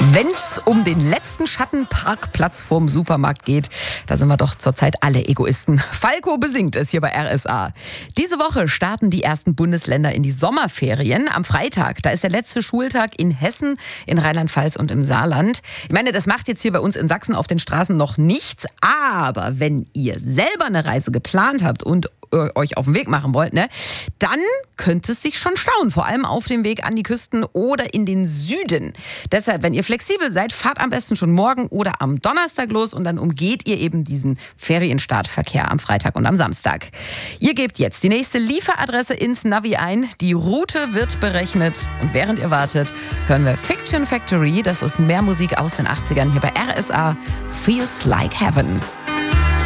Wenn's um den letzten Schattenparkplatz vorm Supermarkt geht, da sind wir doch zurzeit alle Egoisten. Falco besingt es hier bei RSA. Diese Woche starten die ersten Bundesländer in die Sommerferien. Am Freitag, da ist der letzte Schultag in Hessen, in Rheinland-Pfalz und im Saarland. Ich meine, das macht jetzt hier bei uns in Sachsen auf den Straßen noch nichts. Aber wenn ihr selber eine Reise geplant habt und euch auf den Weg machen wollt, dann könnte es sich schon stauen. Vor allem auf dem Weg an die Küsten oder in den Süden. Deshalb, wenn ihr flexibel seid, fahrt am besten schon morgen oder am Donnerstag los und dann umgeht ihr eben diesen Ferienstartverkehr am Freitag und am Samstag. Ihr gebt jetzt die nächste Lieferadresse ins Navi ein. Die Route wird berechnet und während ihr wartet, hören wir Fiction Factory. Das ist mehr Musik aus den 80ern hier bei RSA. Feels Like Heaven.